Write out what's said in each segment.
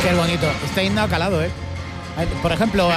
que es bonito. Este himno ha calado, ¿eh? Por ejemplo,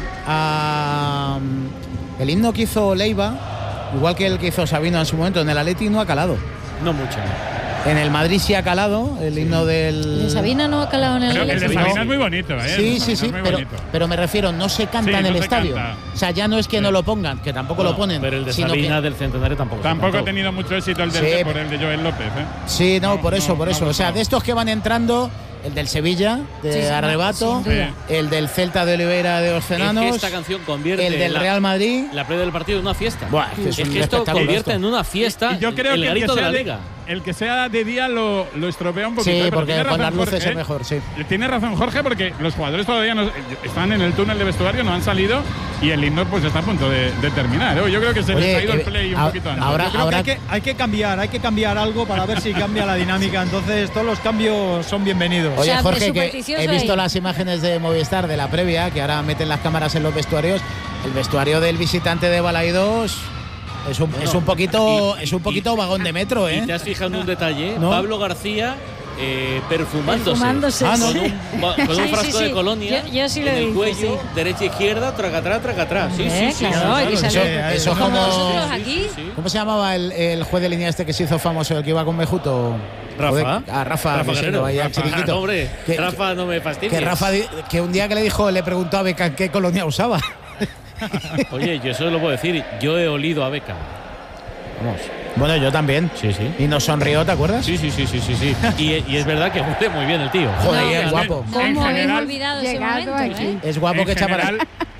el himno que hizo Leiva, igual que el que hizo Sabino en su momento, en el Atleti no ha calado. No mucho. En el Madrid sí ha calado, el himno del... ¿De Sabina no ha calado en el Pero el de Sabina es muy bonito, ¿eh? Sí, pero me refiero, no se canta en el estadio. Canta. O sea, ya no es que no lo pongan, que tampoco lo ponen. Pero el de Sabina del Centenario tampoco. Tampoco ha tenido mucho éxito el del por el de Joel López, ¿eh? Sí, por eso. O sea, de estos que van entrando, el del Sevilla, de Arrebato, el del Celta de Oliveira de Oceanos, es que esta canción convierte el del Real Madrid, la previa del partido en una fiesta. Buah, es que esto convierte en una fiesta. Y yo creo el que garito de la liga. El que sea de día lo estropea un poquito. Sí, porque con las luces es mejor, sí. Tiene razón Jorge, porque los jugadores todavía no están en el túnel de vestuario, no han salido y el himno pues está a punto de terminar. Yo creo que se les ha ido el play un poquito antes. Ahora hay que cambiar algo para ver si cambia la dinámica. Entonces todos los cambios son bienvenidos. Oye, Jorge, que he visto las imágenes de Movistar de la previa, que ahora meten las cámaras en los vestuarios. El vestuario del visitante de Balaidos es un poquito vagón de metro, ¿eh? Y te has fijado en un detalle, ¿no? Pablo García perfumándose con un frasco de colonia yo sí en el cuello, derecha izquierda, tracatrás. Sí. Eso como nosotros aquí. ¿Cómo se llamaba el juez de línea este que se hizo famoso, el que iba con Mejuto? Rafa Guerrero, ahí al chiringuito. Hombre, Rafa no me fastidia. Que Rafa, que un día que le preguntó a Beckham qué colonia usaba. Oye, yo eso lo puedo decir. Yo he olido a Beckham. Vamos. Bueno, yo también. Sí. Y nos sonrió, ¿te acuerdas? Sí. Y es verdad que huele muy bien el tío. Joder, es guapo. ¿Cómo habéis olvidado ese momento? Es guapo que echa para.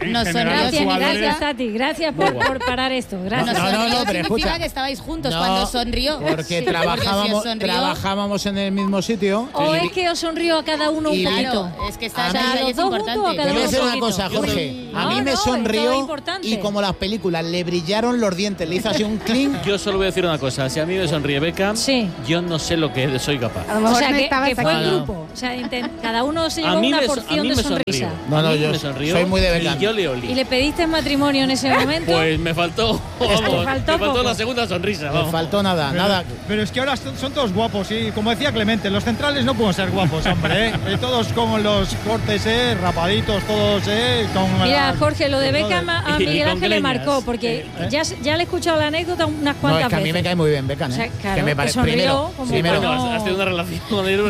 Gracias por parar esto. Gracias. No, pero escucha. Que estabais juntos cuando sonrió. Porque trabajábamos en el mismo sitio. ¿O es que os sonrió a cada uno un poquito? Es que está los dos juntos o cada Te voy a uno decir un una cosa, Jorge. A mí me sonrió y como las películas, le brillaron los dientes. Le hizo así un clink. Yo solo voy a decir una cosa. Si a mí me sonríe Beckham, yo no sé lo que soy capaz. O sea, que fue el grupo. O sea, cada uno se llevó una porción de sonrisa. No, yo soy muy de Beckham. Y yo le olí. ¿Y le pediste matrimonio en ese momento? Pues me faltó la segunda sonrisa. Me faltó nada. Pero es que ahora son todos guapos, y como decía Clemente, los centrales no pueden ser guapos, hombre. Todos con los cortes, rapaditos, todos. Mira, Jorge, lo de Beckham a Miguel Ángel le marcó, porque ya le he escuchado la anécdota unas cuantas veces. A mí me cae muy bien Beckham, O sea, claro, que me parece primero. Has tenido una relación con él.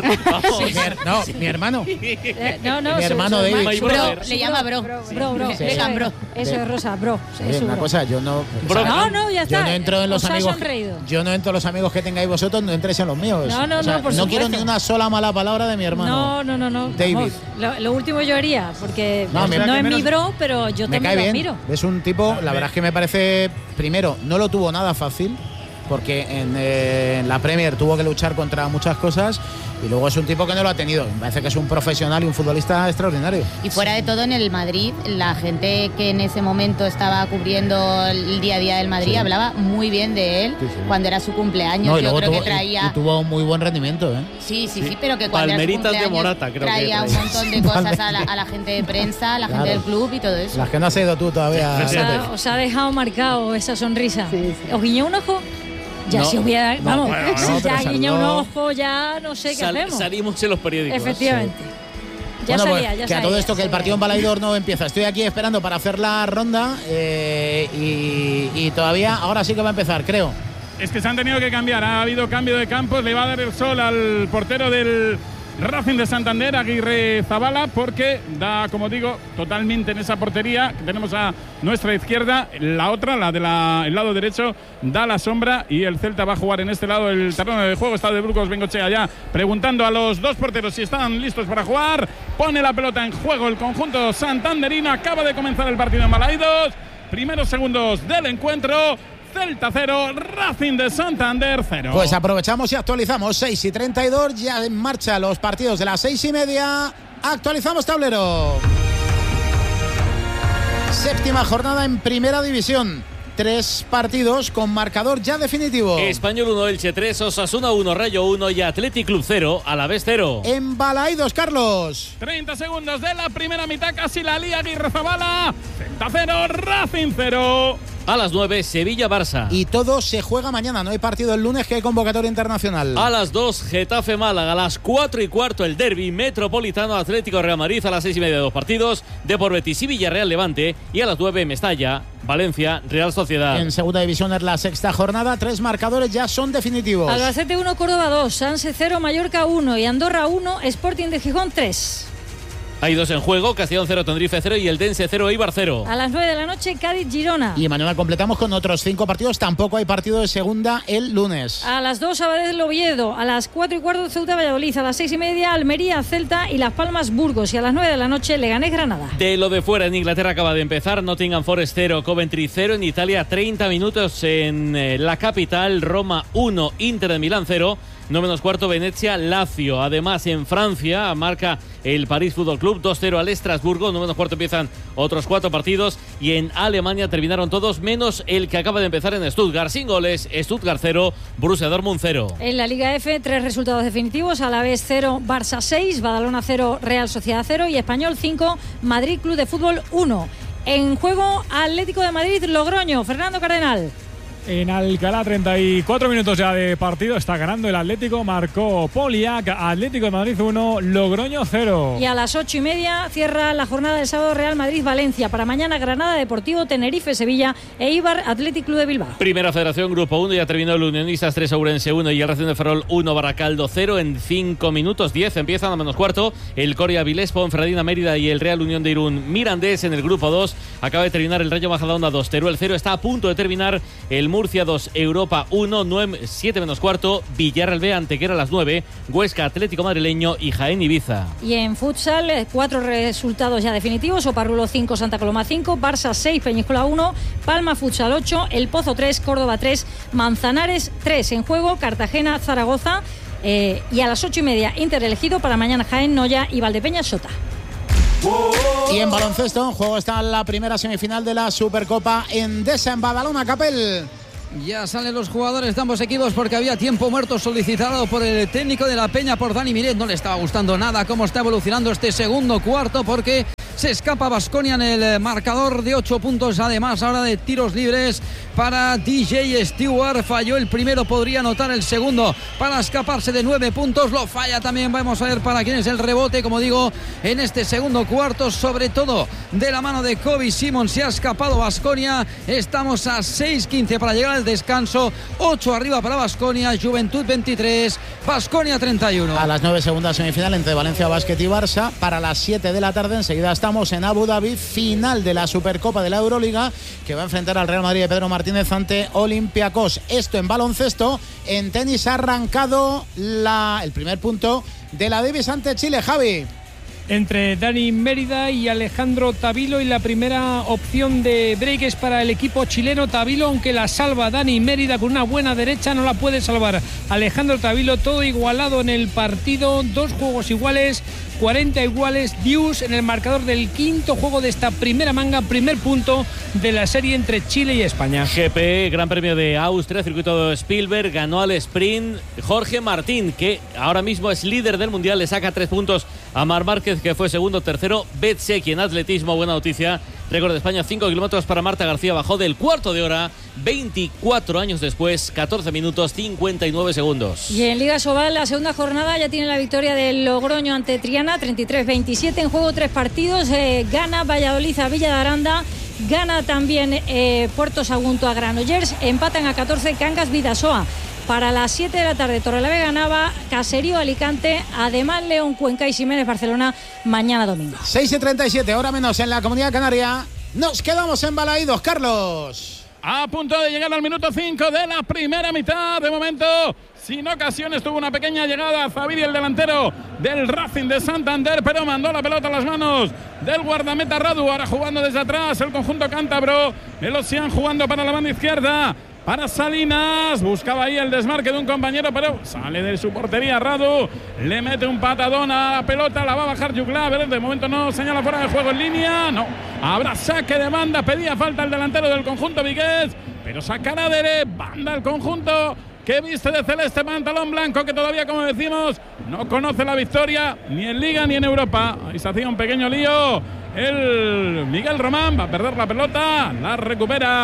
Mi hermano. Mi hermano David. Le llama bro. Bro. Eso es Rosa, bro. Una cosa, yo no. Ya está. Yo no entro en los amigos. Yo no entro en los amigos que tengáis vosotros, no entréis en los míos. No quiero ni una sola mala palabra de mi hermano. No. David. Lo último yo haría, porque no es mi bro, pero yo también lo admiro. Es un tipo, la verdad es que me parece, primero, no lo tuvo nada fácil, porque en la Premier tuvo que luchar contra muchas cosas, y luego es un tipo que no lo ha tenido. Me parece que es un profesional y un futbolista extraordinario. Y fuera de todo, en el Madrid, la gente que en ese momento estaba cubriendo el día a día del Madrid hablaba muy bien de él cuando era su cumpleaños. Yo creo que traía. Y tuvo muy buen rendimiento, ¿eh? Sí, pero que cuando Palmeritas era su de Morata, creo traía un montón de cosas a la gente de prensa, a la gente del club y todo eso. Las que no has ido tú todavía. Os ha dejado marcado esa sonrisa. ¿Os guiñó un ojo? Ya si hubiera, si ya guiña un ojo, ya no sé qué hacemos. Salimos en los periódicos. Efectivamente. Ya salía. Que a todo esto que el partido en Balaidos no empieza. Estoy aquí esperando para hacer la ronda y todavía, ahora sí que va a empezar, creo. Es que se han tenido que cambiar. Ha habido cambio de campos. Le va a dar el sol al portero del Racing de Santander, Aguirre Zabala, porque da, como digo, totalmente en esa portería que tenemos a nuestra izquierda. La otra, la del lado derecho, da la sombra y el Celta va a jugar en este lado el terreno de juego. Está de Burgos Bengochea ya preguntando a los dos porteros si están listos para jugar. Pone la pelota en juego el conjunto santanderino. Acaba de comenzar el partido en Balaidos. Primeros segundos del encuentro. Celta 0, Racing de Santander 0. Pues aprovechamos y actualizamos. 6:32, ya en marcha los partidos de las 6:30. Actualizamos tablero. Séptima jornada en Primera División. 3 partidos con marcador ya definitivo. Español 1, Elche 3, Osasuna 1, Rayo 1 y Athletic Club 0, Alavés 0. En Balaidos, Carlos. 30 segundos de la primera mitad, casi la lía Aguirre Zabala. Celta 0, Racing 0. A las 9, Sevilla-Barça. Y todo se juega mañana, no hay partido el lunes, que hay convocatoria internacional. A las 2, Getafe-Málaga. A las 4:15, el derbi metropolitano Atlético-Real Madrid. A las 6:30, 2 partidos. Depor Betis y Villarreal-Levante. Y a las 9, Mestalla, Valencia-Real Sociedad. En segunda división es la sexta jornada. 3 marcadores ya son definitivos. Albacete 1, Córdoba 2, Sanse 0, Mallorca 1 y Andorra 1, Sporting de Gijón 3. Hay 2 en juego, Castellón 0, Tenerife 0 y el Dense 0, Eibar 0. A las 9 de la noche, Cádiz-Girona. Y mañana completamos con otros 5 partidos. Tampoco hay partido de segunda el lunes. A las 2, Sabadell-Oviedo. A las 4:15, Ceuta-Valladolid. A las 6:30, Almería-Celta y Las Palmas-Burgos. Y a las 9 de la noche, Leganés-Granada. De lo de fuera, en Inglaterra acaba de empezar. Nottingham Forest 0, Coventry 0. En Italia, 30 minutos en la capital. Roma 1, Inter de Milán 0. 9:15, Venecia-Lazio. Además, en Francia marca el París Fútbol Club 2-0 al Estrasburgo. 9:15 empiezan otros 4 partidos. Y en Alemania terminaron todos, menos el que acaba de empezar en Stuttgart. Sin goles, Stuttgart 0, Borussia Dortmund 0. En la Liga F, 3 resultados definitivos. Alavés 0, Barça 6, Badalona 0, Real Sociedad 0 y Español 5, Madrid Club de Fútbol 1. En juego, Atlético de Madrid, Logroño. Fernando Cardenal. En Alcalá, 34 minutos ya de partido. Está ganando el Atlético. Marcó Poliak. Atlético de Madrid 1, Logroño 0. Y a las 8:30 cierra la jornada del sábado Real Madrid-Valencia. Para mañana, Granada Deportivo, Tenerife-Sevilla e Eibar Athletic Club de Bilbao. Primera Federación, Grupo 1. Ya terminó el Unionistas 3, Ourense 1 y el Racing de Ferrol 1, Baracaldo 0. En 5 minutos 10 empiezan a -15 el Coria Vilés, Ponferradina Mérida y el Real Unión de Irún Mirandés. En el Grupo 2 acaba de terminar el Rayo Majadahonda 2, Teruel 0. Está a punto de terminar el Murcia 2, Europa 1, 7:15, Villarreal B, Antequera a las 9, Huesca Atlético Madrileño y Jaén Ibiza. Y en futsal, 4 resultados ya definitivos: Oparrulo 5, Santa Coloma 5, Barça 6, Peñíscola 1, Palma Futsal 8, El Pozo 3, Córdoba 3, Manzanares 3. En juego, Cartagena, Zaragoza y a las 8:30, Inter elegido. Para mañana, Jaén, Noya y Valdepeñas Sota. Y en baloncesto, en juego está la primera semifinal de la Supercopa Endesa en Badalona, Capel. Ya salen los jugadores de ambos equipos porque había tiempo muerto solicitado por el técnico de la Peña, por Dani Miret. No le estaba gustando nada cómo está evolucionando este segundo cuarto, porque se escapa Baskonia en el marcador de 8 puntos. Además, ahora de tiros libres para DJ Stewart. Falló el primero, podría anotar el segundo para escaparse de 9 puntos. Lo falla también. Vamos a ver para quién es el rebote, como digo, en este segundo cuarto, sobre todo de la mano de Kobe Simon. Se ha escapado Baskonia. Estamos a 6:15 para llegar al descanso. 8 arriba para Baskonia. Juventud 23, Baskonia 31. A las 9, segunda semifinal entre Valencia Basket y Barça. Para las 7 de la tarde, enseguida estamos en Abu Dhabi, final de la Supercopa de la Euroliga, que va a enfrentar al Real Madrid de Pedro Martínez ante Olympiacos. Esto en baloncesto. En tenis ha arrancado el primer punto de la Davis ante Chile, Javi. Entre Dani Mérida y Alejandro Tavilo, y la primera opción de break es para el equipo chileno. Tavilo, aunque la salva Dani Mérida con una buena derecha, no la puede salvar Alejandro Tavilo. Todo igualado en el partido, 2 juegos iguales, 40 iguales, deuce en el marcador del quinto juego de esta primera manga, primer punto de la serie entre Chile y España. GP, Gran Premio de Austria, circuito de Spielberg, ganó al sprint Jorge Martín, que ahora mismo es líder del mundial, le saca 3 puntos a Marc Márquez, que fue segundo, tercero Betseki. En atletismo, buena noticia, récord de España, 5 kilómetros para Marta García, bajó del cuarto de hora, 24 años después, 14 minutos 59 segundos. Y en Liga Sobal, la segunda jornada ya tiene la victoria del Logroño ante Triana, 33-27, en juego 3 partidos, gana Valladolid a Villa de Aranda, gana también Puerto Sagunto a Granollers, empatan a 14 Cangas Vidasoa. Para las 7 de la tarde, Torrelavega Nava, Caserío Alicante, además León Cuenca y Ximénez Barcelona mañana domingo. 6:37, hora menos en la Comunidad Canaria. Nos quedamos embalaídos, Carlos. A punto de llegar al minuto 5 de la primera mitad. De momento, sin ocasiones, tuvo una pequeña llegada a Zaviri, el delantero del Racing de Santander, pero mandó la pelota a las manos del guardameta Radu. Ahora jugando desde atrás el conjunto cántabro. El Ocean jugando para la banda izquierda. Para Salinas, buscaba ahí el desmarque de un compañero, pero sale de su portería Radu, le mete un patadón a la pelota, la va a bajar Yugla, de momento no señala fuera de juego en línea, no, habrá saque de banda, pedía falta el delantero del conjunto vigués, pero sacará de banda el conjunto que viste de celeste, pantalón blanco, que todavía, como decimos, no conoce la victoria ni en Liga ni en Europa. Ahí se hacía un pequeño lío el Miguel Román, va a perder la pelota, la recupera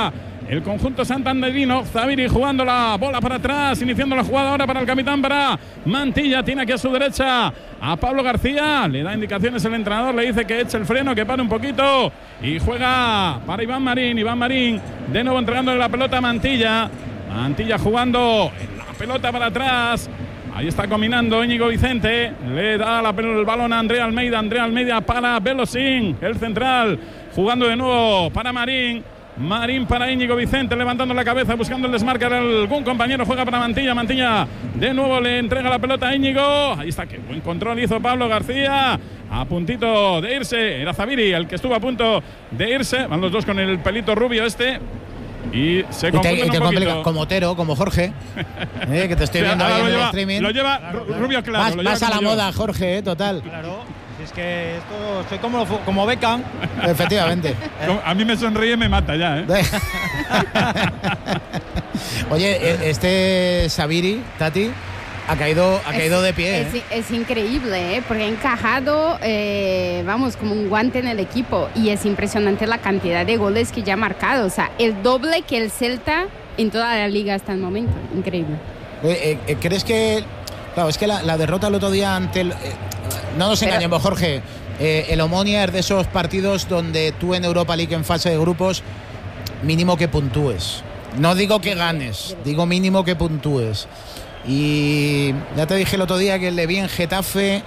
el conjunto santanderino. Zaviri jugando la bola para atrás, iniciando la jugada ahora para el capitán, para Mantilla. Tiene aquí a su derecha a Pablo García. Le da indicaciones el entrenador, le dice que eche el freno, que pare un poquito. Y juega para Iván Marín. Iván Marín de nuevo entregándole la pelota a Mantilla. Mantilla jugando la pelota para atrás. Ahí está combinando Íñigo Vicente. Le da el balón a Andrea Almeida. Andrea Almeida para Belosín, el central. Jugando de nuevo para Marín. Marín para Íñigo Vicente, levantando la cabeza, buscando el desmarque de algún compañero. Juega para Mantilla. Mantilla de nuevo le entrega la pelota a Íñigo. Ahí está, qué buen control hizo Pablo García. A puntito de irse. Era Zaviri el que estuvo a punto de irse. Van los dos con el pelito rubio este. Y se confunden un poquito. Como Otero, como Jorge, que te estoy viendo ahí en el streaming. Lo lleva rubio claro. Vas a la moda, Jorge, total. Claro. Es que esto soy como Beckham. Efectivamente. A mí me sonríe y me mata ya, ¿eh? Oye, este Zaviri, Tati, ha caído de pie. Es increíble, porque ha encajado, como un guante en el equipo. Y es impresionante la cantidad de goles que ya ha marcado. O sea, el doble que el Celta en toda la liga hasta el momento. Increíble. ¿Crees que...? Claro, es que la derrota el otro día ante el... no nos engañemos, Jorge. El Omonia es de esos partidos donde tú en Europa League en fase de grupos mínimo que puntúes. No digo que ganes, digo mínimo que puntúes. Y ya te dije el otro día que le vi en Getafe.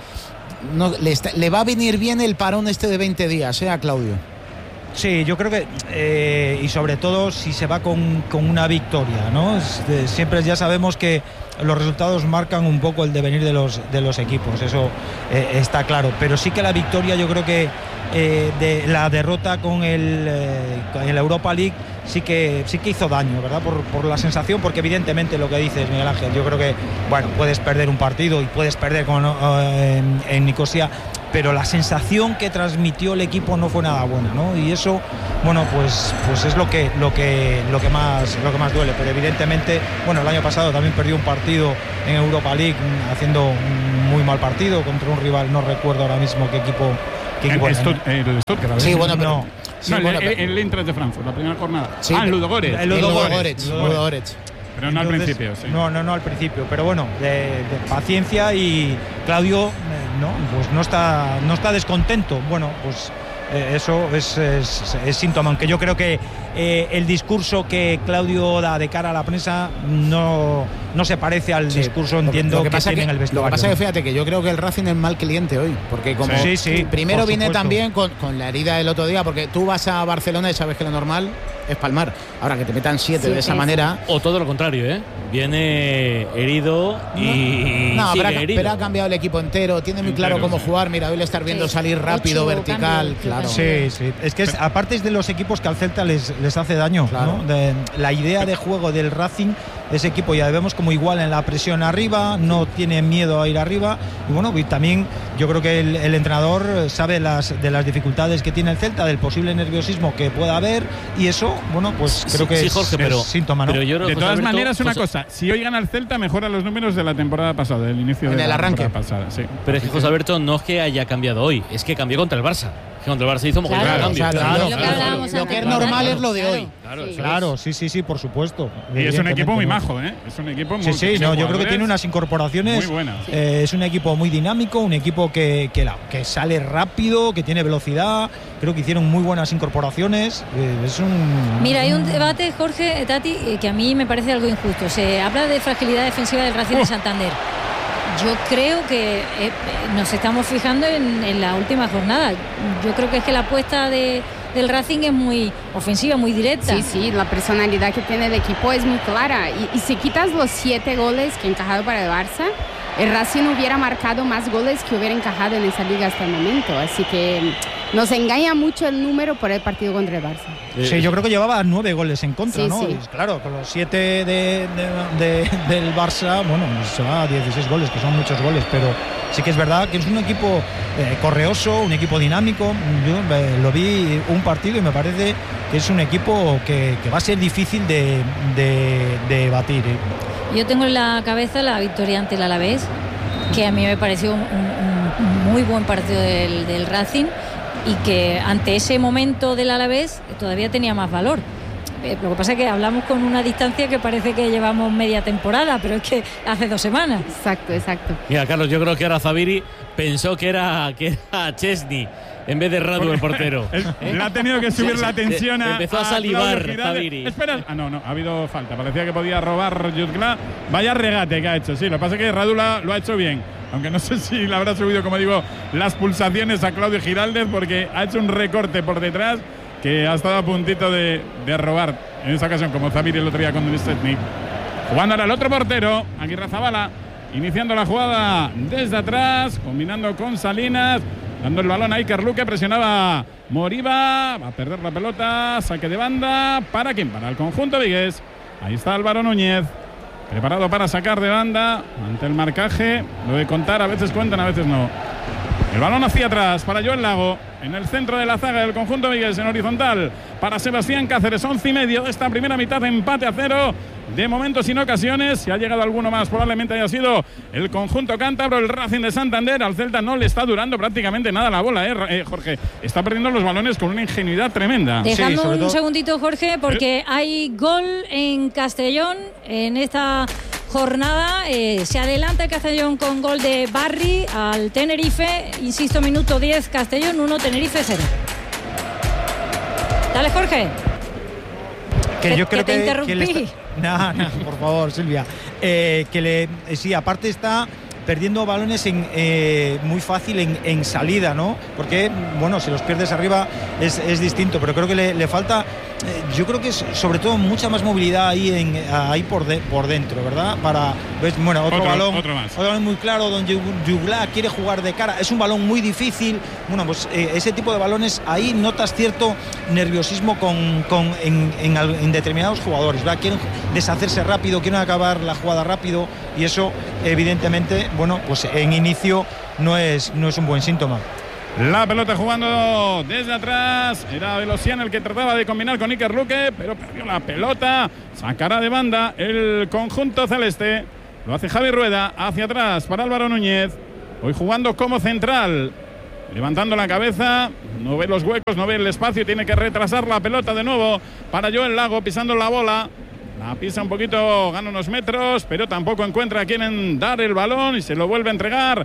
Le va a venir bien el parón este de 20 días, a Claudio. Sí, yo creo que y sobre todo si se va con una victoria, ¿no? Siempre ya sabemos que los resultados marcan un poco el devenir de los equipos, eso está claro, pero sí que la victoria, yo creo que de la derrota con el Europa League sí que hizo daño, ¿verdad? Por la sensación, porque evidentemente lo que dices, Miguel Ángel, yo creo que puedes perder un partido y puedes perder en Nicosia, pero la sensación que transmitió el equipo no fue nada buena, ¿no? Y eso, pues es lo que más duele. Pero evidentemente, el año pasado también perdió un partido en Europa League haciendo un muy mal partido contra un rival, no recuerdo ahora mismo qué equipo el Stuttgart. Sí, bueno, pero el Eintracht de Frankfurt, la primera jornada. Sí, el Ludogorets. El Ludogorets. Pero no al principio, sí. No al principio, pero de paciencia, y Claudio no está descontento. Eso es síntoma, aunque yo creo que el discurso que Claudio da de cara a la prensa no se parece al discurso, entiendo, que tiene en el vestuario. Lo que pasa es que fíjate que yo creo que el Racing es mal cliente hoy, porque como primero viene también con la herida del otro día, porque tú vas a Barcelona y sabes que lo normal es palmar. Ahora que te metan 7 de esa manera. O todo lo contrario, viene herido y pero ha cambiado el equipo entero, tiene muy claro cómo jugar. Mira, hoy le estás viendo salir rápido, vertical, claro. Sí. Es que aparte es de los equipos que al Celta les hace daño, claro. ¿No? La idea de juego del Racing, ese equipo ya vemos como igual en la presión arriba, no tiene miedo a ir arriba, y también yo creo que el entrenador sabe de las dificultades que tiene el Celta, del posible nerviosismo que pueda haber, y eso, creo que es síntoma, ¿no? Pero de todas maneras, una cosa, si hoy gana el Celta, mejora los números de la temporada pasada, del inicio de la temporada pasada. Sí. Pero es que José Alberto no es que haya cambiado hoy, es que cambió contra el Barça. Contra el Barça hizo un cambio. Lo que es normal es lo de hoy. Claro, sí, por supuesto. Y es un equipo muy majo, Es un equipo muy yo creo que tiene unas incorporaciones muy buenas. Es un equipo muy dinámico, un equipo que sale rápido, que tiene velocidad. Creo que hicieron muy buenas incorporaciones. Mira, hay un debate, Jorge, Tati, que a mí me parece algo injusto. Se habla de fragilidad defensiva del Racing de Santander. Yo creo que nos estamos fijando en la última jornada. Yo creo que es que la apuesta del Racing es muy ofensiva, muy directa. Sí, la personalidad que tiene el equipo es muy clara. Y si quitas los 7 goles que ha encajado para el Barça, el Racing hubiera marcado más goles que hubiera encajado en esa liga hasta el momento. Así que nos engaña mucho el número por el partido contra el Barça. Sí, yo creo que llevaba 9 goles en contra, ¿no? Sí. Claro, con los 7 del Barça, se va a 16 goles, que son muchos goles, pero sí que es verdad que es un equipo correoso, un equipo dinámico. Yo lo vi un partido y me parece que es un equipo que va a ser difícil de batir. Yo tengo en la cabeza la victoria ante el Alavés, que a mí me pareció un muy buen partido del Racing, y que ante ese momento del Alavés todavía tenía más valor. Lo que pasa es que hablamos con una distancia que parece que llevamos media temporada, pero es que hace 2 semanas. Exacto. Mira, Carlos, yo creo que ahora Zabiri pensó que era Chesney en vez de Radu, el portero. Le ha tenido que subir la tensión a. Empezó a salivar Zabiri. Espera. No, ha habido falta. Parecía que podía robar Jutgla. Vaya regate que ha hecho. Sí, lo que pasa es que Radu lo ha hecho bien. Aunque no sé si le habrá subido, como digo, las pulsaciones a Claudio Giraldez, porque ha hecho un recorte por detrás que ha estado a puntito de robar en esa ocasión, como Zabiri el otro día con el Stepney. Jugando ahora el otro portero, Aguirrezabala, iniciando la jugada desde atrás, combinando con Salinas, dando el balón a Iker Luque, presionaba Moriba, va a perder la pelota, saque de banda, ¿para quién? Para el conjunto vigués. Ahí está Álvaro Núñez, preparado para sacar de banda ante el marcaje. Lo de contar, a veces cuentan, a veces no. El balón hacia atrás para Joel Lago, en el centro de la zaga del conjunto vigués, en horizontal para Sebastián Cáceres. 11:30 de esta primera mitad, empate a 0. De momento sin ocasiones. Si ha llegado alguno más, probablemente haya sido el conjunto cántabro, el Racing de Santander. Al Celta no le está durando prácticamente nada la bola, Jorge. Está perdiendo los balones con una ingenuidad tremenda. Dejadme un segundito, Jorge, porque hay gol en Castellón en esta jornada. Se adelanta el Castellón con gol de Barry al Tenerife. Insisto, minuto 10, Castellón 1, Tenerife 0. Dale, Jorge. Que yo creo que te interrumpí. No, por favor, Silvia. Sí, aparte está perdiendo balones muy fácil en salida, ¿no? Porque, bueno, si los pierdes arriba es distinto, pero creo que le falta, yo creo que es sobre todo mucha más movilidad ahí por dentro, ¿verdad? Bueno, otro balón muy claro, donde Jutgla quiere jugar de cara, es un balón muy difícil. Bueno, pues ese tipo de balones, ahí notas cierto nerviosismo en determinados jugadores, ¿verdad? Quieren deshacerse rápido, quieren acabar la jugada rápido, y eso evidentemente, bueno, pues en inicio no es un buen síntoma. La pelota jugando desde atrás, era Velocián el que trataba de combinar con Iker Luque, pero perdió la pelota. Sacará de banda el conjunto celeste. Lo hace Javi Rueda, hacia atrás para Álvaro Núñez, hoy jugando como central, levantando la cabeza, no ve los huecos, no ve el espacio, tiene que retrasar la pelota de nuevo para Joel Lago, pisando la bola. La pisa un poquito, gana unos metros, pero tampoco encuentra a quien dar el balón y se lo vuelve a entregar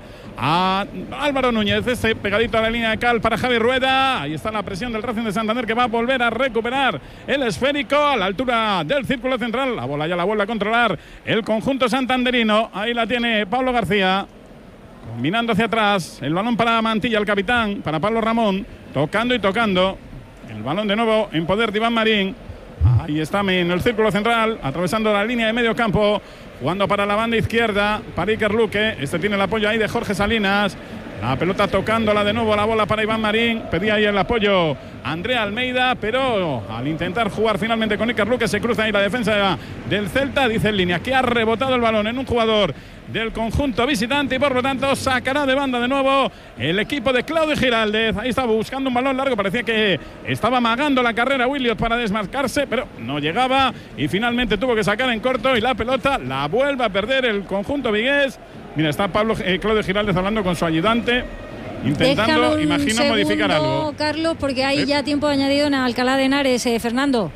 a Álvaro Núñez. Pegadito a la línea de cal para Javi Rueda. Ahí está la presión del Racing de Santander, que va a volver a recuperar el esférico a la altura del círculo central. La bola ya la vuelve a controlar el conjunto santanderino. Ahí la tiene Pablo García, combinando hacia atrás. El balón para Mantilla, el capitán, para Pablo Ramón, tocando y tocando. El balón de nuevo en poder de Iván Marín. Ahí está en el círculo central, atravesando la línea de medio campo, jugando para la banda izquierda, para Iker Luque. Tiene el apoyo ahí de Jorge Salinas. La pelota tocándola de nuevo, la bola para Iván Marín. Pedía ahí el apoyo Andrea Almeida, pero al intentar jugar finalmente con Iker Luque, se cruza ahí la defensa del Celta. Dice en línea que ha rebotado el balón en un jugador del conjunto visitante y por lo tanto sacará de banda de nuevo el equipo de Claudio Giraldez. Ahí estaba buscando un balón largo, parecía que estaba amagando la carrera Williot para desmarcarse, pero no llegaba y finalmente tuvo que sacar en corto y la pelota la vuelve a perder el conjunto vigués. Mira, está Claudio Giraldez hablando con su ayudante, intentando, imagino, modificar algo. Carlos, porque hay ya tiempo añadido en Alcalá de Henares, Fernando.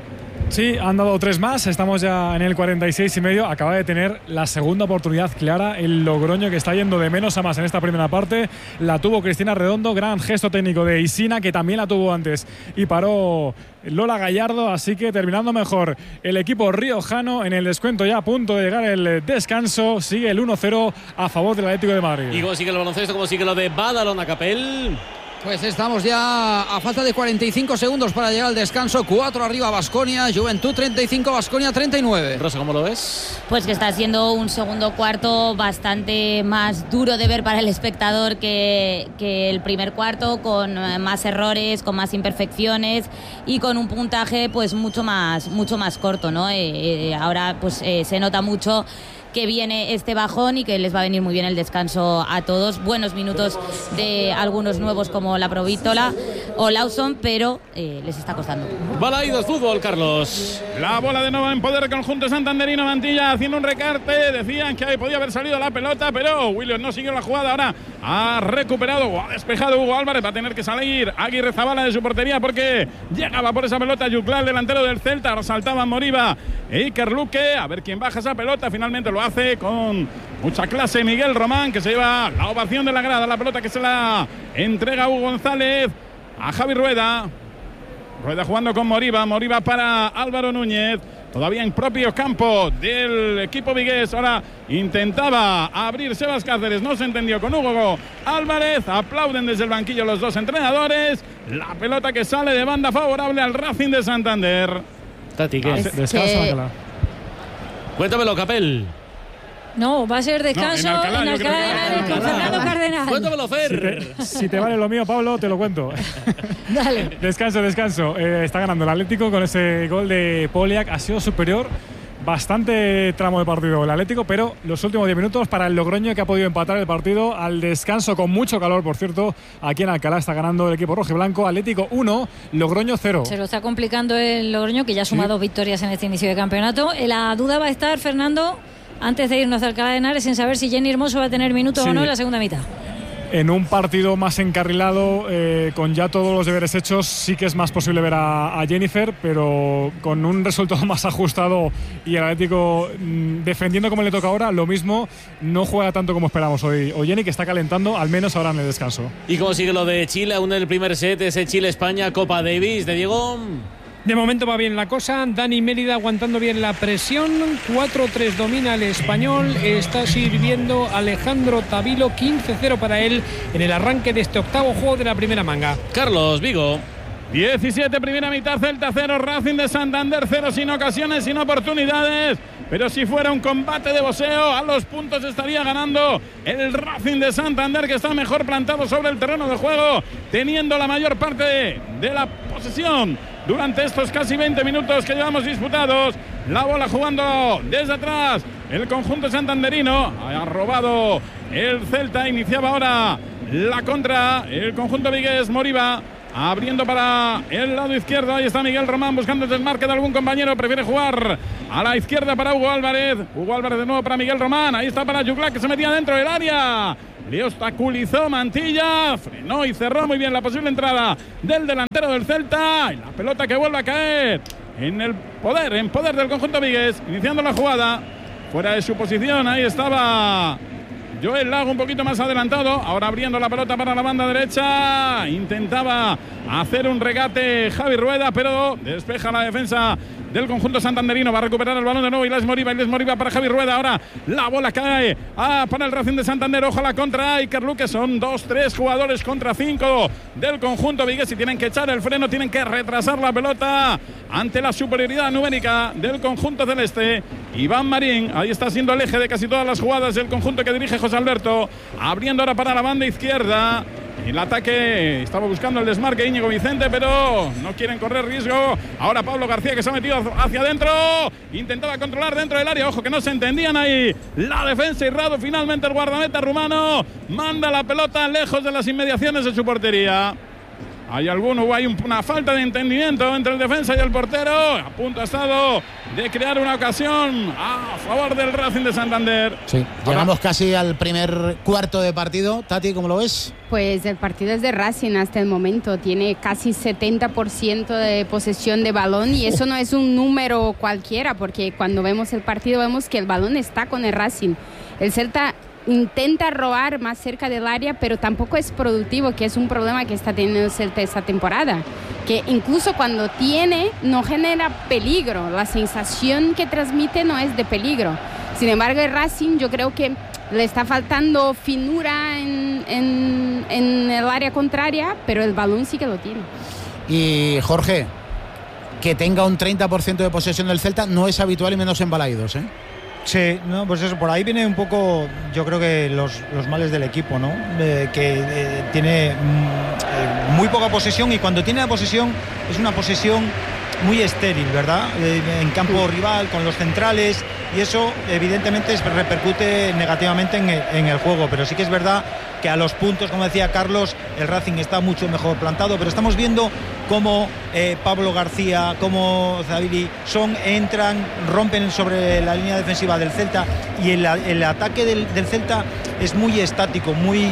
Sí, han dado 3 más, estamos ya en el 46,5. Acaba de tener la segunda oportunidad clara el Logroño, que está yendo de menos a más en esta primera parte. La tuvo Cristina Redondo, gran gesto técnico de Isina, que también la tuvo antes y paró Lola Gallardo, así que terminando mejor el equipo riojano. En el descuento ya a punto de llegar el descanso, sigue el 1-0 a favor del Atlético de Madrid. ¿Y cómo sigue el baloncesto? ¿Cómo sigue lo de Badalona, Capel? Pues estamos ya a falta de 45 segundos para llegar al descanso. 4 arriba Baskonia, Juventud 35, Baskonia 39. Rosa, ¿cómo lo ves? Pues que está siendo un segundo cuarto bastante más duro de ver para el espectador que el primer cuarto, con más errores, con más imperfecciones y con un puntaje pues mucho más corto, ¿no? Ahora pues se nota mucho que viene este bajón y que les va a venir muy bien el descanso a todos. Buenos minutos de algunos nuevos como la Provítola, o Lawson, pero les está costando. Balaidos Fútbol, Carlos. La bola de nuevo en poder del conjunto santanderino. Mantilla haciendo un recarte. Decían que ahí podía haber salido la pelota, pero Williams no siguió la jugada. Ahora ha recuperado o ha despejado Hugo Álvarez. Va a tener que salir Aguirre Zabala de su portería porque llegaba por esa pelota Yuclá, el delantero del Celta. Ahora saltaban Moriba e Iker Luque. A ver quién baja esa pelota. Finalmente lo hace con mucha clase Miguel Román, que se lleva la ovación de la grada. La pelota que se la entrega Hugo González a Javi Rueda. Rueda jugando con Moriba. Moriba para Álvaro Núñez. Todavía en propio campo del equipo vigués. Ahora intentaba abrir Sebas Cáceres. No se entendió con Hugo Álvarez. Aplauden desde el banquillo los dos entrenadores. La pelota que sale de banda favorable al Racing de Santander. Tati, ¿qué? Descansa, Cuéntamelo, Capel. No, va a ser descanso en Alcalá de Henares con Fernando Cardenal. Cuéntamelo, Fer. Si te vale lo mío, Pablo, te lo cuento. Dale. Descanso. Está ganando el Atlético con ese gol de Poliak. Ha sido superior bastante tramo de partido el Atlético, pero los últimos 10 minutos para el Logroño, que ha podido empatar el partido al descanso con mucho calor, por cierto. Aquí en Alcalá está ganando el equipo rojiblanco. Atlético 1, Logroño 0. Se lo está complicando el Logroño, que ya suma 2 victorias en este inicio de campeonato. La duda va a estar, Fernando, antes de irnos a Alcalá de Henares, en saber si Jenny Hermoso va a tener minutos o no en la segunda mitad. En un partido más encarrilado, con ya todos los deberes hechos, sí que es más posible ver a Jennifer, pero con un resultado más ajustado y el Atlético defendiendo como le toca ahora, lo mismo, no juega tanto como esperamos hoy. O Jenny, que está calentando, al menos ahora en el descanso. ¿Y cómo sigue lo de Chile? Aún en el primer set, ese Chile-España, Copa Davis de Diego. De momento va bien la cosa. Dani Mérida aguantando bien la presión. 4-3 domina el español. Está sirviendo Alejandro Tavilo. 15-0 para él en el arranque de este octavo juego de la primera manga. Carlos Vigo. 17 primera mitad, Celta 0, Racing de Santander 0, sin ocasiones, sin oportunidades. Pero si fuera un combate de boxeo, a los puntos estaría ganando el Racing de Santander, que está mejor plantado sobre el terreno de juego, teniendo la mayor parte de la posesión durante estos casi 20 minutos que llevamos disputados. La bola jugando desde atrás el conjunto santanderino. Ha robado el Celta. Iniciaba ahora la contra el conjunto vigués. Moriba abriendo para el lado izquierdo. Ahí está Miguel Román buscando el desmarque de algún compañero. Prefiere jugar a la izquierda para Hugo Álvarez. Hugo Álvarez de nuevo para Miguel Román. Ahí está para Yuclá, que se metía dentro del área. Le obstaculizó Mantilla. Frenó y cerró muy bien la posible entrada del delantero del Celta. Y la pelota que vuelve a caer en poder del conjunto vigués. Iniciando la jugada. Fuera de su posición. Ahí estaba Joel Lago un poquito más adelantado. Ahora abriendo la pelota para la banda derecha. Intentaba hacer un regate Javi Rueda, pero despeja la defensa del conjunto santanderino. Va a recuperar el balón de nuevo Ilés Moriba para Javi Rueda. Ahora la bola cae para el Racing de Santander. Ojalá contra Iker Luque. Son 2-3 jugadores contra 5 del conjunto vigués. Y tienen que echar el freno, tienen que retrasar la pelota ante la superioridad numérica del conjunto celeste. Iván Marín, ahí está siendo el eje de casi todas las jugadas del conjunto que dirige José Alberto. Abriendo ahora para la banda izquierda. El ataque estaba buscando el desmarque Íñigo Vicente, pero no quieren correr riesgo. Ahora Pablo García, que se ha metido hacia adentro. Intentaba controlar dentro del área. Ojo, que no se entendían ahí la defensa. Y Rado, finalmente el guardameta rumano manda la pelota lejos de las inmediaciones de su portería. Hay una falta de entendimiento entre el defensa y el portero. A punto ha estado de crear una ocasión a favor del Racing de Santander. Sí, llegamos casi al primer cuarto de partido. Tati, ¿cómo lo ves? Pues el partido es de Racing hasta el momento. Tiene casi 70% de posesión de balón y eso no es un número cualquiera, porque cuando vemos el partido vemos que el balón está con el Racing. El Celta intenta robar más cerca del área, pero tampoco es productivo, que es un problema que está teniendo el Celta esta temporada, que incluso cuando tiene no genera peligro, la sensación que transmite no es de peligro. Sin embargo, el Racing yo creo que le está faltando finura en el área contraria, pero el balón sí que lo tiene. Y Jorge, que tenga un 30% de posesión del Celta no es habitual, y menos en Balaidos, ¿eh? Sí, no, pues eso, por ahí viene un poco, yo creo que los males del equipo, ¿no? Que tiene muy poca posesión, y cuando tiene la posesión es una posesión muy estéril, ¿verdad? En campo rival, con los centrales, y eso evidentemente repercute negativamente en el juego, pero sí que es verdad que a los puntos, como decía Carlos, el Racing está mucho mejor plantado, pero estamos viendo cómo Pablo García, cómo Zabili entran, rompen sobre la línea defensiva del Celta, y el ataque del Celta es muy estático, muy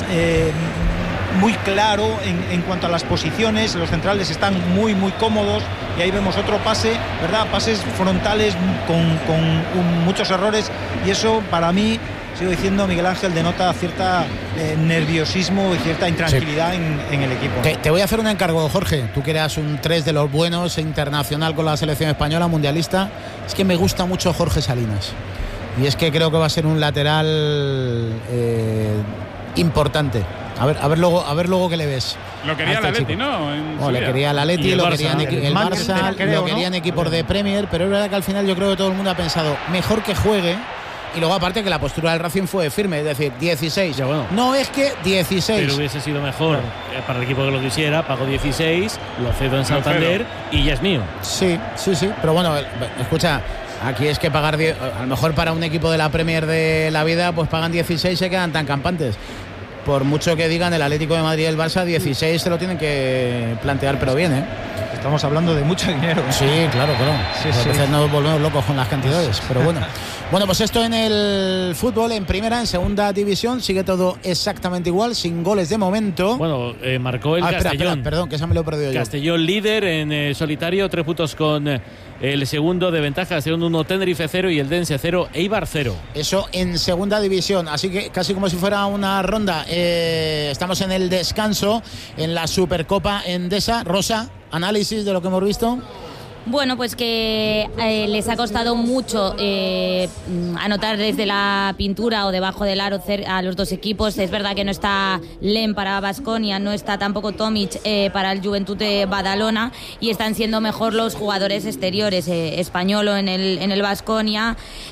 claro en cuanto a las posiciones. Los centrales están muy cómodos, y ahí vemos otro pase, ¿verdad? Pases frontales con muchos errores, y eso para mí, sigo diciendo, Miguel Ángel, denota cierta nerviosismo y cierta intranquilidad en el equipo. Te voy a hacer un encargo, Jorge. Tú que eras un 3 de los buenos, internacional con la selección española, mundialista. Es que me gusta mucho Jorge Salinas, y es que creo que va a ser un lateral importante. A ver luego qué le ves. Lo quería el Atleti, ¿no? Le quería el Atleti, lo querían el Barça, lo querían equipos de Premier, pero es verdad que al final yo creo que todo el mundo ha pensado mejor que juegue. Y luego aparte que la postura del Racing fue firme, es decir, 16. Ya, bueno. No es que 16. Pero hubiese sido mejor para el equipo que lo quisiera. Pago 16, lo cedo en Santander y ya es mío. Sí. Pero bueno, escucha, aquí es que pagar a lo mejor para un equipo de la Premier de la vida, pues pagan 16 y se quedan tan campantes. Por mucho que digan el Atlético de Madrid y el Barça, 16 se lo tienen que plantear, pero bien, ¿eh? Estamos hablando de mucho dinero. Sí, claro. Sí. A veces nos volvemos locos con las cantidades, pero bueno. Bueno, pues esto en el fútbol, en primera, en segunda división, sigue todo exactamente igual, sin goles de momento. Bueno, marcó el Castellón. Espera, perdón, que esa me lo he perdido yo. Castellón líder en solitario, 3 puntos con el segundo de ventaja. Castellón 1, Tenerife 0 y el Dense 0, Eibar 0. Eso en segunda división, así que casi como si fuera una ronda. Estamos en el descanso, en la Supercopa Endesa. Rosa, análisis de lo que hemos visto. Bueno, pues que les ha costado mucho anotar desde la pintura o debajo del aro a los dos equipos. Es verdad que no está Lem para Baskonia, no está tampoco Tomic para el Juventud de Badalona, y están siendo mejor los jugadores exteriores. Españolo en el Baskonia,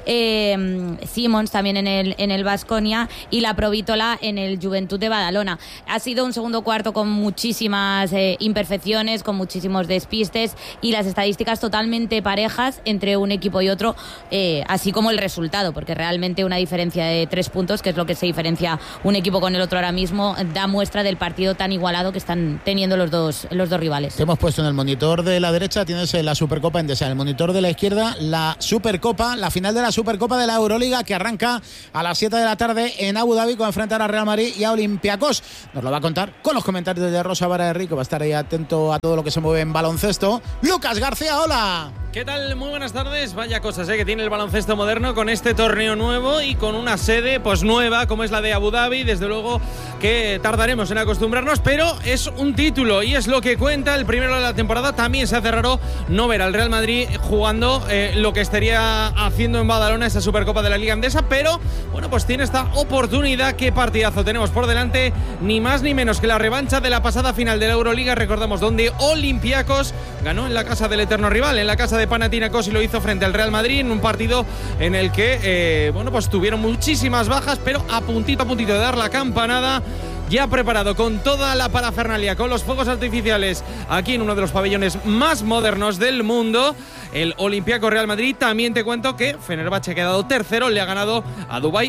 Simons también en el Baskonia, y la Provítola en el Juventud de Badalona. Ha sido un segundo cuarto con muchísimas imperfecciones, con muchísimos despistes, y las estadísticas totalmente parejas entre un equipo y otro, así como el resultado, porque realmente una diferencia de 3 puntos, que es lo que se diferencia un equipo con el otro ahora mismo, da muestra del partido tan igualado que están teniendo los dos rivales. Te hemos puesto en el monitor de la derecha, tienes la Supercopa Endesa, en el monitor de la izquierda la Supercopa, la final de la Supercopa de la Euroliga, que arranca a las 7 de la tarde en Abu Dhabi, con enfrentar a Real Madrid y a Olympiacos. Nos lo va a contar con los comentarios de Rosa Vara-Henrique, que va a estar ahí atento a todo lo que se mueve en baloncesto. Lucas García, hola. ¿Qué tal? Muy buenas tardes. Vaya cosas que tiene el baloncesto moderno con este torneo nuevo y con una sede pues nueva como es la de Abu Dhabi. Desde luego que tardaremos en acostumbrarnos, pero es un título y es lo que cuenta. El primero de la temporada. También se hace raro no ver al Real Madrid jugando lo que estaría haciendo en Badalona esa Supercopa de la Liga Endesa, pero bueno, pues tiene esta oportunidad. Qué partidazo tenemos por delante, ni más ni menos que la revancha de la pasada final de la Euroliga, recordamos, donde Olympiacos ganó en la casa del eterno rival, en la casa de Panathinaikos, y lo hizo frente al Real Madrid en un partido en el que bueno, pues tuvieron muchísimas bajas, pero a puntito de dar la campanada. Ya preparado con toda la parafernalia, con los fuegos artificiales, aquí en uno de los pabellones más modernos del mundo, el Olympiacos Real Madrid. También te cuento que Fenerbahce ha quedado tercero, le ha ganado a Dubái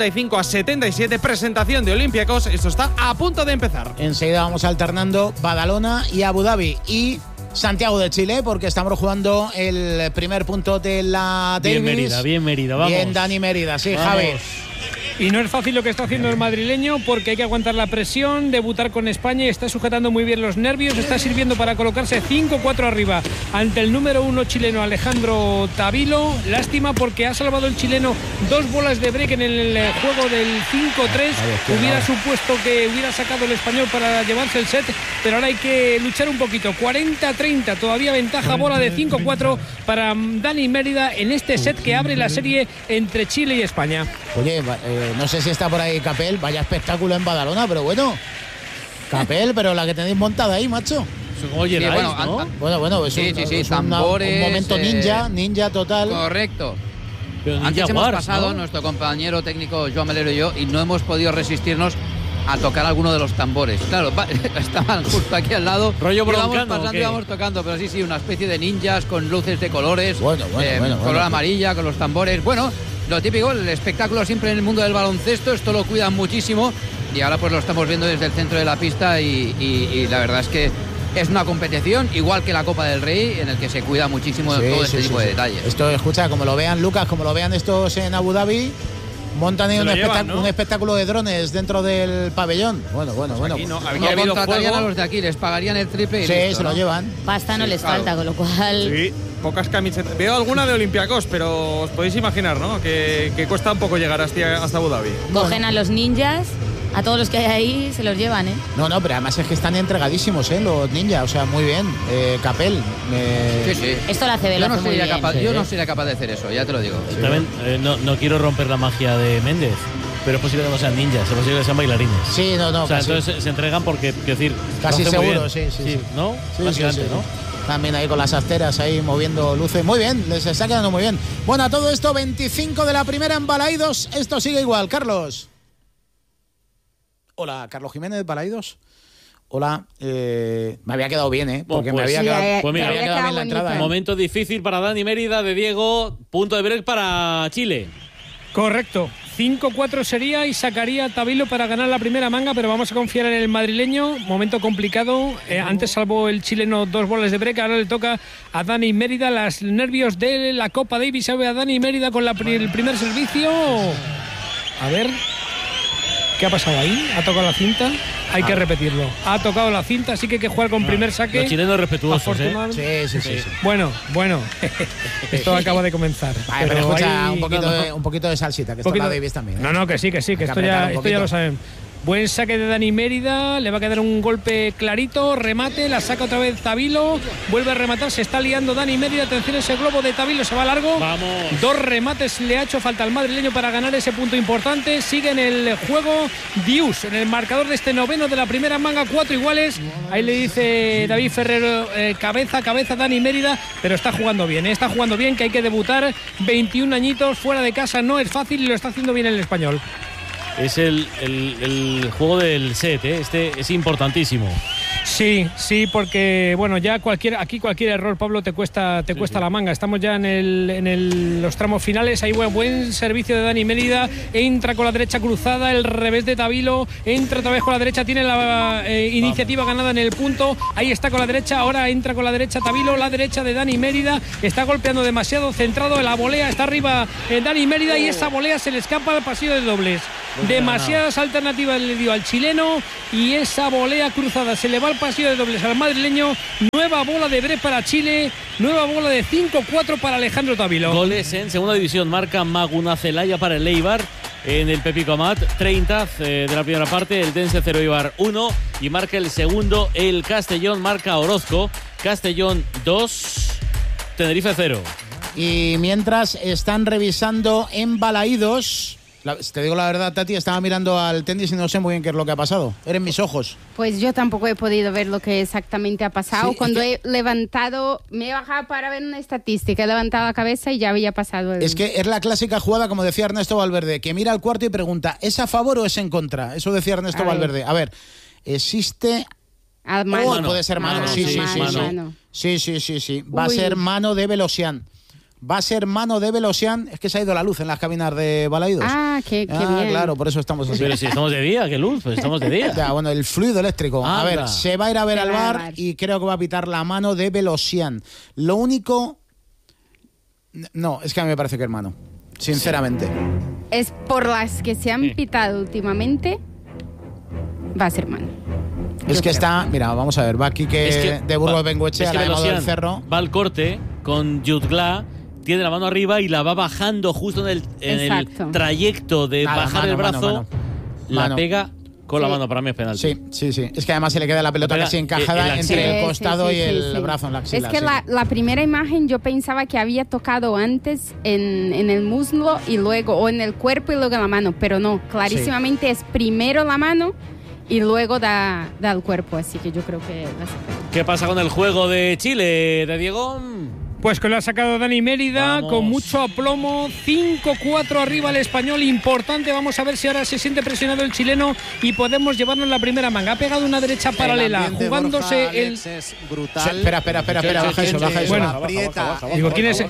85-77. Presentación de Olympiacos, esto está a punto de empezar. Enseguida vamos alternando Badalona y Abu Dhabi y Santiago de Chile, porque estamos jugando el primer punto de la Davis. Bien Mérida, vamos. Bien Dani Mérida, sí, vamos. Javi. Y no es fácil lo que está haciendo el madrileño, porque hay que aguantar la presión, debutar con España, y está sujetando muy bien los nervios, está sirviendo para colocarse 5-4 arriba ante el número 1 chileno Alejandro Tavilo. Lástima, porque ha salvado el chileno 2 bolas de break en el juego del 5-3. Hubiera supuesto que hubiera sacado el español para llevarse el set, pero ahora hay que luchar un poquito. 40-30, todavía ventaja, bola de 5-4 para Dani Mérida en este set que abre la serie entre Chile y España. Oye, no sé si está por ahí Capel, vaya espectáculo en Badalona, pero bueno, Capel, pero la que tenéis montada ahí, macho. Oye, sí, bueno, es un momento ninja total. Correcto. Pero antes Jaguars, hemos pasado, ¿no? Nuestro compañero técnico Joan Melero y yo, y no hemos podido resistirnos a tocar alguno de los tambores. Claro, estaban justo aquí al lado. Rollo íbamos broncano, pasando, íbamos tocando, pero sí, una especie de ninjas con luces de colores. Color amarilla, con los tambores. Bueno, lo típico, el espectáculo siempre en el mundo del baloncesto, esto lo cuidan muchísimo y ahora pues lo estamos viendo desde el centro de la pista y la verdad es que es una competición igual que la Copa del Rey en el que se cuida muchísimo todo este tipo de detalles. Esto, escucha, como lo vean Lucas, como lo vean estos en Abu Dhabi, montan ahí un espectáculo de drones dentro del pabellón. Bueno. Aquí no contratarían a los de aquí, les pagarían el triple y listo, se lo llevan. Pasta no les falta, con lo cual... Sí, pocas camisetas. Veo alguna de Olympiacos, pero os podéis imaginar, ¿no? Que cuesta un poco llegar hasta Abu Dhabi. Cogen a los ninjas, a todos los que hay ahí, se los llevan, ¿eh? No, pero además es que están entregadísimos, los ninjas, o sea, muy bien. Capel. Sí. Esto lo hace Velo muy bien. Yo no sería capaz de hacer eso, ya te lo digo. Sí. También, no quiero romper la magia de Méndez, pero es posible que no sean ninjas, es posible que sean bailarines. Sí, no. O sea, entonces se entregan porque, quiero decir, casi seguro, sí. ¿No? Sí, básicamente, ¿no? También ahí con las asteras ahí moviendo luces. Muy bien, les está quedando muy bien. Bueno, a todo esto, 25 de la primera en Balaidos. Esto sigue igual. Carlos. Hola, Carlos Jiménez de Balaidos. Hola, me había quedado bien, porque me había quedado bien la entrada. Momento difícil para Dani Mérida de Diego, punto de break para Chile. Correcto, 5-4 sería y sacaría a Tabilo para ganar la primera manga, pero vamos a confiar en el madrileño. Momento complicado, antes salvó el chileno 2 bolas de break, ahora le toca a Dani Mérida. Los nervios de la Copa Davis, sabe a Dani Mérida con el primer servicio. A ver, ¿qué ha pasado ahí? ¿Ha tocado la cinta? Hay que repetirlo. Ha tocado la cinta, así que hay que jugar con primer saque. Los chilenos respetuosos, Sí. Bueno. Esto acaba de comenzar. Vale, pero escucha, un poquito de salsita, que esto la Davis también. No, que sí, que esto ya lo saben. Buen saque de Dani Mérida, le va a quedar un golpe clarito, remate, la saca otra vez Tabilo, vuelve a rematar, se está liando Dani Mérida, atención, ese globo de Tabilo se va largo. Vamos. 2 remates le ha hecho falta al madrileño para ganar ese punto importante. Sigue en el juego Dius, en el marcador de este noveno de la primera manga, 4 iguales. Ahí le dice David Ferrero, cabeza Dani Mérida, pero está jugando bien, que hay que debutar, 21 añitos, fuera de casa no es fácil y lo está haciendo bien el español. Es el juego del set, este es importantísimo. Sí, porque bueno, ya cualquier error, Pablo, te cuesta la manga. Estamos ya en los tramos finales. Hay buen servicio de Dani Mérida, entra con la derecha cruzada, el revés de Tabilo, entra otra vez con la derecha, tiene la iniciativa ganada en el punto. Ahí está con la derecha, ahora entra con la derecha Tabilo, la derecha de Dani Mérida, está golpeando demasiado centrado en la volea, está arriba Dani Mérida y esa volea se le escapa al pasillo de dobles. Demasiadas alternativas le dio al chileno y esa volea cruzada se le va al pasillo de dobles al madrileño. Nueva bola de break para Chile, nueva bola de 5-4 para Alejandro Tabilo. Goles en segunda división, marca Maguna Celaya para el Eibar en el Pepico Amat, 30 de la primera parte, el Dense 0 Eibar 1 y marca el segundo el Castellón, marca Orozco, Castellón 2, Tenerife 0. Y mientras están revisando en Balaidos, te digo la verdad, Tati, estaba mirando al tenis y no sé muy bien qué es lo que ha pasado. Eran mis ojos. Pues yo tampoco he podido ver lo que exactamente ha pasado. Sí, cuando he levantado, me he bajado para ver una estadística, he levantado la cabeza y ya había pasado. Es que es la clásica jugada, como decía Ernesto Valverde, que mira al cuarto y pregunta, ¿es a favor o es en contra? Eso decía Ernesto Valverde. A ver, existe... puede ser mano. Sí. Va a ser mano de Velosian. Es que se ha ido la luz en las cabinas de Balaidos. Qué bien. Claro, por eso estamos así. Pero si estamos de día, ¿qué luz? Pues estamos de día. Ya, bueno, el fluido eléctrico. Anda. A ver, se va a ir a ver al VAR y creo que va a pitar la mano de Velosian. Lo único... No, es que a mí me parece que es mano. Sinceramente. Es por las que se han pitado últimamente, va a ser mano. Es que está... Mira, vamos a ver. Va Quique de Burgos Bengoechea, la de del Cerro. Va al corte con Jutgla, tiene la mano arriba y la va bajando justo en el trayecto de bajar el brazo. La pega con la mano, para mí es penal. Sí. Es que además se le queda la pelota casi encajada entre el costado y el brazo en la axila. Es que la primera imagen yo pensaba que había tocado antes en el muslo y luego, o en el cuerpo y luego en la mano, pero no, clarísimamente es primero la mano y luego da al cuerpo, así que yo creo que... ¿Qué pasa con el juego de Chile, de Diego? Pues que lo ha sacado Dani Mérida. Vamos. Con mucho aplomo. 5-4 arriba el español. Importante. Vamos a ver si ahora se siente presionado el chileno y podemos llevarnos la primera manga. Ha pegado una derecha paralela, jugándose el. Es brutal. Espera, baja eso. Bueno, aprieta. Digo, ¿quién es el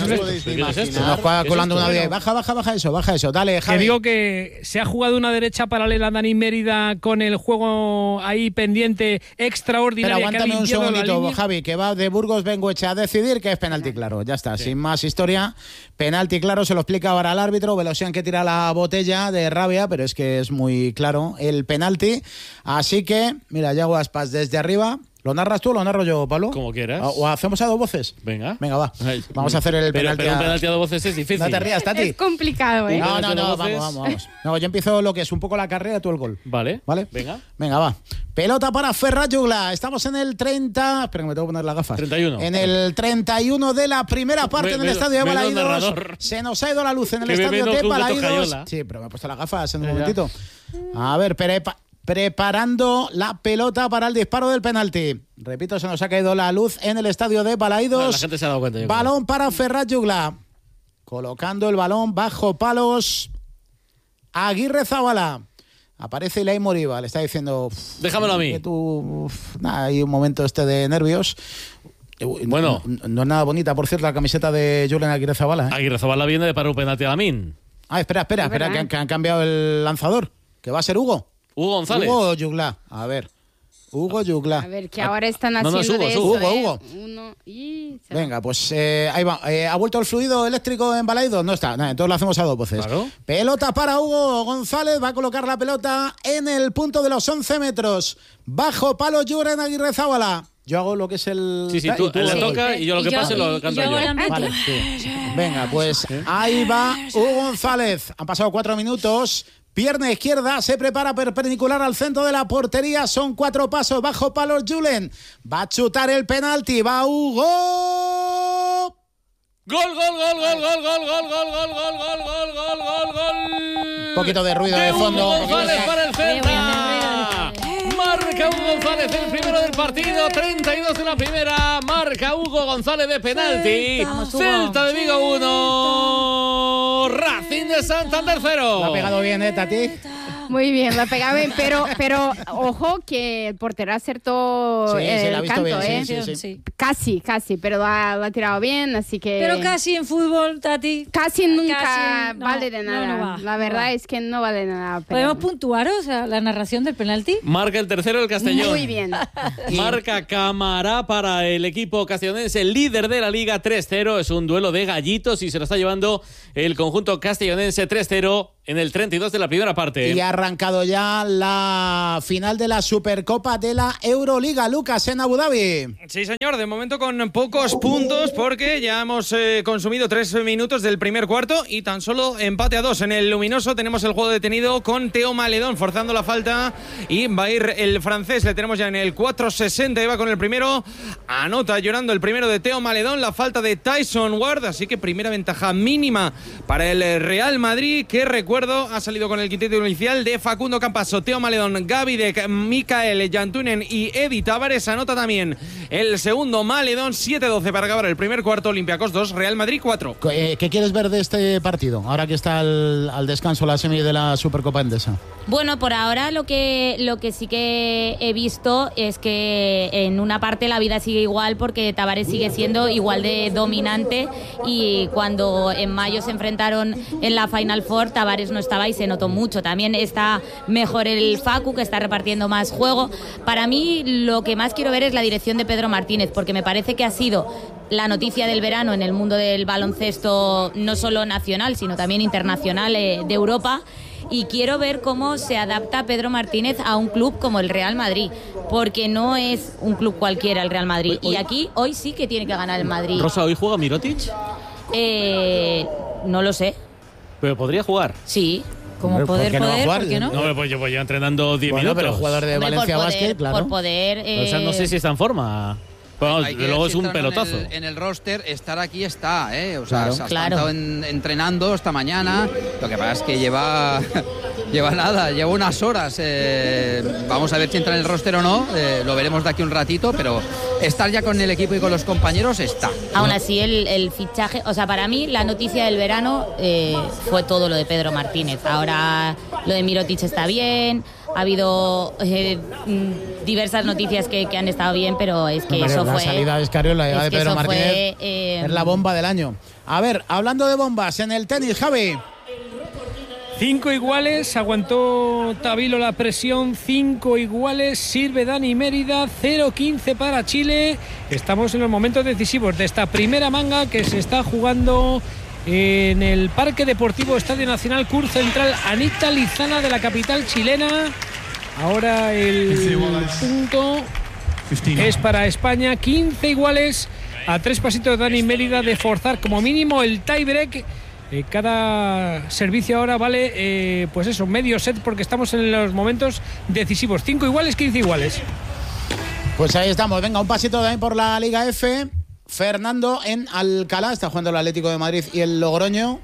Se nos va colando una vez. Baja eso. Dale, Javi. Que digo que se ha jugado una derecha paralela Dani Mérida con el juego ahí pendiente extraordinario. Pero aguántame un segundito, Javi, que va de Burgos Bengoechea a decidir que es penalti claro. Ya está, sin más historia. Penalti claro, se lo explica ahora el árbitro. Velosian que tira la botella de rabia, pero es que es muy claro el penalti. Así que, mira, Yago Aspas desde arriba. ¿Lo narras tú o lo narro yo, Pablo? Como quieras. ¿O hacemos a dos voces? Venga, va. Vamos a hacer el penalti. Pero un penalti a dos voces es difícil. No te rías, Tati. Es complicado, ¿eh? No, vamos. No, yo empiezo lo que es un poco la carrera, tú el gol. Vale. Venga, va. Pelota para Ferran Jugla. Estamos en el 30. Espera que me tengo que poner las gafas. 31. En el 31 de la primera parte en el estadio de Balaidos. Se nos ha ido la luz en el estadio de Balaidos. Sí, pero me he puesto las gafas en un momentito. A ver, preparando la pelota para el disparo del penalti. Repito, se nos ha caído la luz en el estadio de Balaidos. La gente se ha dado cuenta. Balón para Ferran Jugla. Colocando el balón bajo palos. Aguirre Zabala. Aparece Ilay Moriba. Le está diciendo... Déjamelo a mí. Que hay un momento de nervios. Bueno. No es nada bonita, por cierto, la camiseta de Julen Aguirre Zabala. Aguirre Zabala viene de parar un penalti a Lamin. Espera, que han cambiado el lanzador. Que va a ser Hugo. Hugo González. Hugo o Jugla. A ver. Hugo Jugla. A ver, que ahora están haciendo Hugo. Uno y... Venga, pues ahí va. ¿Ha vuelto el fluido eléctrico en Balaidos? No está. Nada, entonces lo hacemos a dos voces. Claro. Pelota para Hugo González. Va a colocar la pelota en el punto de los 11 metros. Bajo palo Julen Aguirre Zabala. Yo hago lo que es el... Sí, tú le toca y yo lo que pase lo canto yo. Vale, sí. Venga, pues ahí va Hugo González. Han pasado 4 minutos. Pierna izquierda, se prepara perpendicular al centro de la portería. Son 4 pasos, bajo palos Julen. Va a chutar el penalti, va Hugo. ¡Gol! Un poquito de ruido de fondo. Hugo González para el Celta. Marca Hugo González, el primero del partido. 32 de la primera. Marca Hugo González de penalti. Celta de Vigo 1. Racing de Santander 0. Lo ha pegado bien, Tati. Muy bien, lo ha pegado bien, pero ojo que el portero acertó el canto, bien, sí. Casi, pero lo ha tirado bien, así que... Pero casi en fútbol, Tati. Casi nunca vale de nada. La verdad es que no vale de nada. Pero... ¿Podemos puntuaros la narración del penalti? Marca el tercero el Castellón. Muy bien. Marca Camará para el equipo castellonense, líder de la Liga 3-0. Es un duelo de gallitos y se lo está llevando el conjunto castellonense 3-0 en el 32 de la primera parte. Y ha arrancado ya la final de la Supercopa de la Euroliga, Lucas, en Abu Dhabi. Sí, señor, de momento con pocos puntos porque ya hemos consumido 3 minutos del primer cuarto y tan solo empate a 2. En el luminoso tenemos el juego detenido con Teo Maledón forzando la falta y va a ir el francés. Le tenemos ya en el 4.60 y va con el primero. Anota llorando el primero de Teo Maledón, la falta de Tyson Ward, así que primera ventaja mínima para el Real Madrid, que recuerdo ha salido con el quinteto inicial de Facundo Campaso, Teo Maledón, Gavidec, Mikael Jantunen y Edi Tavares. Anota también el segundo Maledón. 7-12 para acabar el primer cuarto. Olympiacos 2, Real Madrid 4. ¿Qué quieres ver de este partido? Ahora que está al descanso la semi de la Supercopa Endesa. Bueno, por ahora lo que sí que he visto es que en una parte la vida sigue igual porque Tavares sigue siendo igual de dominante y cuando en mayo se enfrentaron en la Final Four, Tavares no estaba y se notó mucho. También está mejor el Facu, que está repartiendo más juego. Para mí lo que más quiero ver es la dirección de Pedro Martínez, porque me parece que ha sido la noticia del verano en el mundo del baloncesto, no solo nacional, sino también internacional de Europa. Y quiero ver cómo se adapta Pedro Martínez a un club como el Real Madrid, porque no es un club cualquiera el Real Madrid. Y aquí hoy sí que tiene que ganar el Madrid. Rosa, ¿hoy juega Mirotic? No lo sé. ¿Pero podría jugar? Sí. Como ¿Por poder, qué no va a poder, jugar? ¿por qué no? No, pues yo voy entrenando 10 minutos. Pero jugador de Valencia Basket, claro. Por poder... O sea, no sé si está en forma. Bueno, luego es un pelotazo. En el roster, estar aquí está, ¿eh? O sea, Claro. se ha estado entrenando esta mañana. Lo que pasa es que lleva Lleva nada, lleva unas horas. Vamos a ver si entra en el roster o no. Lo veremos de aquí un ratito, pero estar ya con el equipo y con los compañeros está. Aún así, el fichaje, o sea, para mí la noticia del verano fue todo lo de Pedro Martínez. Ahora lo de Mirotic está bien. Ha habido diversas noticias que han estado bien, pero es que eso fue... La salida de Escariolo, la llegada de Pedro Martínez es la bomba del año. A ver, hablando de bombas, en el tenis, Javi. 5 iguales, aguantó Tabilo la presión, 5 iguales, sirve Dani Mérida, 0-15 para Chile. Estamos en los momentos decisivos de esta primera manga que se está jugando en el Parque Deportivo Estadio Nacional Cur Central Anita Lizana de la capital chilena. Ahora el punto es para España, 15 iguales, a 3 pasitos de Dani Mérida de forzar como mínimo el tiebreak. Cada servicio ahora vale, pues eso, medio set, porque estamos en los momentos decisivos. 5 iguales, 15 iguales. Pues ahí estamos. Venga, un pasito también por la Liga F. Fernando en Alcalá. Está jugando el Atlético de Madrid y el Logroño.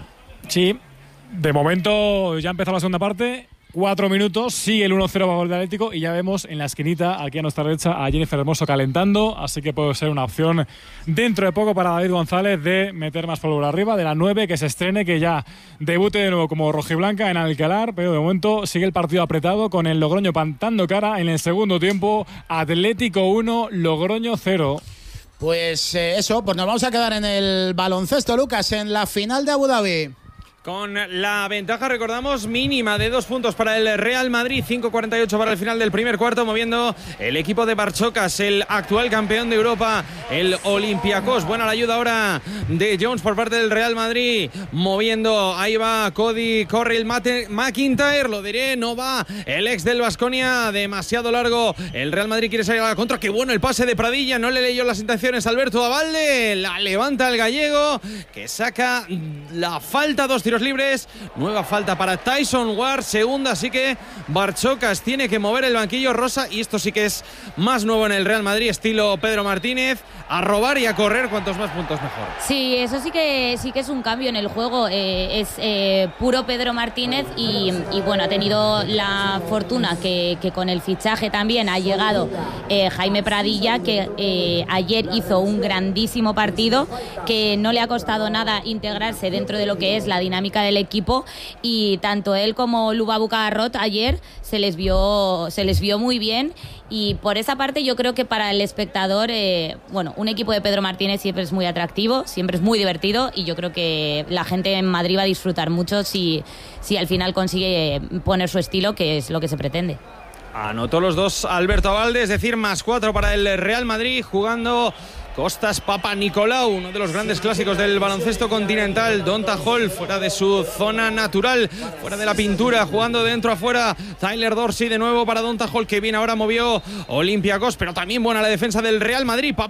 Sí, de momento ya ha empezado la segunda parte. 4 minutos, sigue el 1-0 a favor del Atlético y ya vemos en la esquinita, aquí a nuestra derecha, a Jennifer Hermoso calentando, así que puede ser una opción dentro de poco para David González de meter más pólvora arriba, de la 9, que se estrene, que ya debute de nuevo como rojiblanca en Alcalá, pero de momento sigue el partido apretado con el Logroño plantando cara en el segundo tiempo. Atlético 1, Logroño 0. Pues eso, pues nos vamos a quedar en el baloncesto, Lucas, en la final de Abu Dhabi. Con la ventaja, recordamos, mínima de 2 puntos para el Real Madrid, 5:48 para el final del primer cuarto, moviendo el equipo de Barchocas, el actual campeón de Europa, el Olympiacos. Buena la ayuda ahora de Jones por parte del Real Madrid, moviendo, ahí va Cody Corriel McIntyre, lo diré, no va el ex del Baskonia, demasiado largo, el Real Madrid quiere salir a la contra, qué bueno el pase de Pradilla, no le leyó las intenciones Alberto Abalde, la levanta el gallego, que saca la falta, 2 tiros libres, nueva falta para Tyson Ward, segunda, así que Barchocas tiene que mover el banquillo rosa, y esto sí que es más nuevo en el Real Madrid, estilo Pedro Martínez, a robar y a correr, cuantos más puntos mejor. Sí, eso sí que es un cambio en el juego, es puro Pedro Martínez y bueno, ha tenido la fortuna que con el fichaje también ha llegado Jaime Pradilla, que ayer hizo un grandísimo partido, que no le ha costado nada integrarse dentro de lo que es la dinámica del equipo, y tanto él como Lubabu Carrot ayer se les vio muy bien, y por esa parte yo creo que para el espectador, bueno, un equipo de Pedro Martínez siempre es muy atractivo, siempre es muy divertido, y yo creo que la gente en Madrid va a disfrutar mucho si al final consigue poner su estilo, que es lo que se pretende. Anotó los dos Alberto Abalde, es decir, más 4 para el Real Madrid, jugando Costas Papanikolaou, uno de los grandes clásicos del baloncesto continental. Donta Hall fuera de su zona natural, fuera de la pintura, jugando de dentro a fuera. Tyler Dorsey de nuevo para Donta Hall, que bien ahora movió Olympiacos, pero también buena la defensa del Real Madrid.